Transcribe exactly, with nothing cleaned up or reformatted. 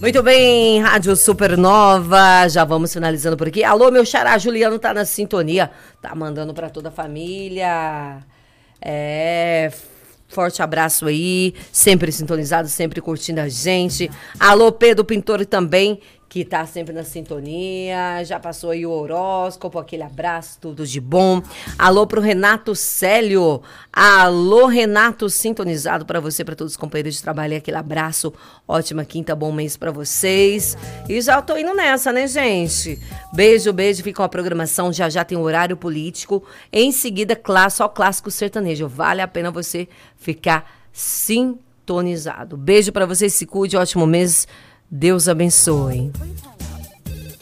Muito bem, Rádio Supernova, já vamos finalizando por aqui. Alô, meu xará, Juliano tá na sintonia, tá mandando pra toda a família. É, forte abraço aí, sempre sintonizado, sempre curtindo a gente. Alô, Pedro Pintor também, que tá sempre na sintonia, já passou aí o horóscopo, aquele abraço, tudo de bom. Alô pro Renato Célio, alô Renato, sintonizado para você, para todos os companheiros de trabalho, aquele abraço, ótima quinta, bom mês para vocês. E já tô indo nessa, né, gente? Beijo, beijo, fica com a programação, já já tem o horário político, em seguida, só clássico sertanejo, vale a pena você ficar sintonizado. Beijo para vocês, se cuide, ótimo mês. Deus abençoe.